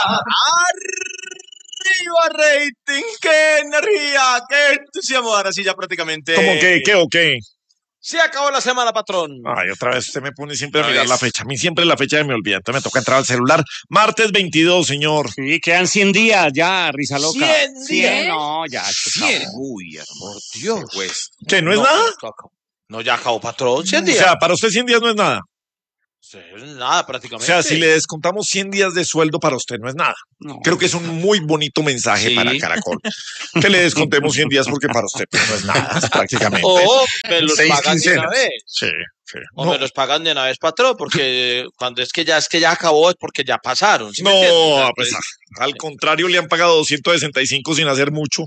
¡Arriba, rating! ¡Qué energía! ¡Qué entusiasmo! Ahora sí, ya prácticamente. ¿Cómo que? ¿Qué o qué? Se acabó la semana, patrón. Ay, otra vez usted me pone siempre a mirar la fecha. A mí siempre la fecha me olvida. Entonces me toca entrar al celular. Martes 22, señor. Sí, quedan 100 días ya, risa loca. 100 días. No, ya. 100. Uy, Por Dios. pues. ¿Que no es nada? No, ya acabó, patrón. 100 O días. sea, para usted 100 días no es nada. Sí, nada, O prácticamente. sea, si le descontamos 100 días de sueldo para usted no es nada. No. Creo que es un muy bonito mensaje Sí. para Caracol. Que le descontemos 100 días porque para usted pues, no es nada, prácticamente. O me los 6 pagan de una quincenas. vez. Sí, sí. O No, me los pagan de una vez, patrón, porque cuando es que ya acabó es porque ya pasaron. ¿Sí me entiendes? O sea, no, pues al contrario, le han pagado 265 sin hacer mucho.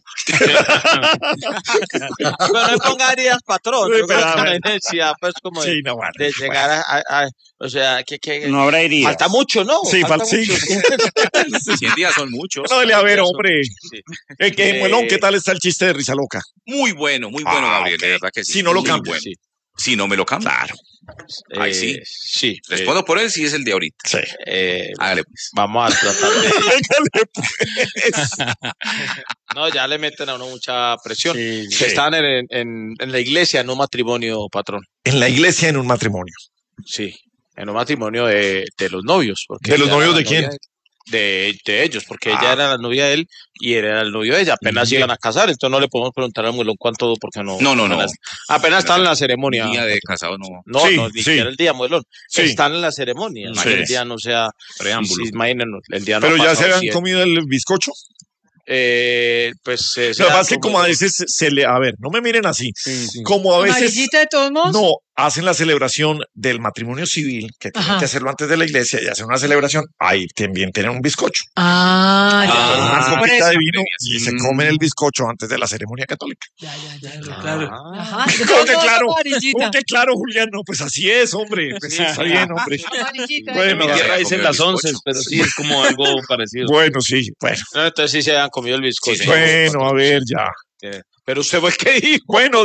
pero no me ponga heridas, patrón. Sí, Yo creo pero, que no hay necesidad, pues, como Sí, no, vale. de llegar o sea, que No habrá heridas. falta mucho, ¿no? Sí, sí. mucho. 100 días son muchos. No, a ver, hombre. Sí. Melón, ¿qué tal está el chiste de risa loca? Muy bueno, Gabriel, ok. de verdad que sí. Si no lo Muy cambia. bueno. Si no me lo cambia. Claro. Ahí sí. Sí. Respondo por él si es el de ahorita. Sí. Hágale pues. Vamos a tratar de... Déjale, pues. No, ya le meten a uno mucha presión. Sí, Que están en la iglesia, en un matrimonio, patrón. En la iglesia, en un matrimonio. Sí, en un matrimonio de los novios. Porque ¿De los ella era novios la de quién? novia de ellos, porque ella era la novia de él y él era el novio de ella. Apenas Bien. iban a casar, entonces no le podemos preguntar al muelón cuánto, porque no. No. Apenas están en la ceremonia. Día de casado no. No, Sí, no, ni siquiera el día, muelón. Sí. Están en la ceremonia. Sí. El día no sea Preámbulo. Imagínense, el día no Pero ha ya pasado, se han sí, comido el bizcocho. pues Lo que pasa es que como a veces se le... A ver, no me miren así. Como a veces... ¿Amarillita de todos modos? No, hacen la celebración del matrimonio civil, que tienen Ajá. que hacerlo antes de la iglesia y hacen una celebración. Ahí también tienen un bizcocho. Ya. Una Por copita eso. de vino y se comen el bizcocho antes de la ceremonia católica. Ya, claro. Ah. Ajá. De ¿Cómo todos que modos, claro? amarillita. ¿Cómo que claro, Julián? No, pues así es, hombre. Pues sí, está bien, hombre. Amarillita. Bueno, En mi ya tierra se dicen comió el las 11, bizcocho. pero sí es como algo parecido. Bueno, sí, bueno. No, entonces sí se han comido el bizcocho. Sí, Bueno, a ver, ya. Pero usted fue el que dijo. Bueno,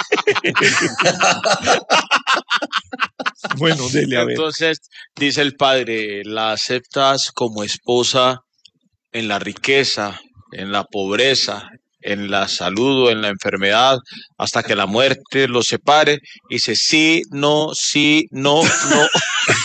bueno, dele, a ver. Entonces, dice el padre, la aceptas como esposa en la riqueza, en la pobreza, en la salud o en la enfermedad, hasta que la muerte los separe. Y dice, sí, no, no.